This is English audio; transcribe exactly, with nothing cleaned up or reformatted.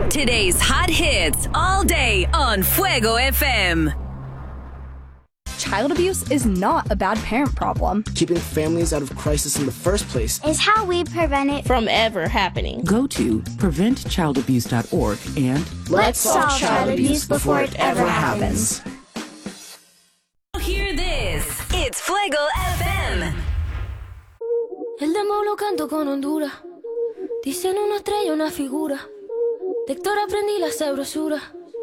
Today's hot hits all day on Fuego F M. Child abuse is not a bad parent problem. Keeping families out of crisis in the first place is how we prevent it from ever happening. Go to prevent child abuse dot org and let's solve child abuse before it ever happens. Hear this. It's Fuego F M. El demo lo canto con Honduras. Dicen una estrella, una figura. De Héctor aprendí la sabrosura.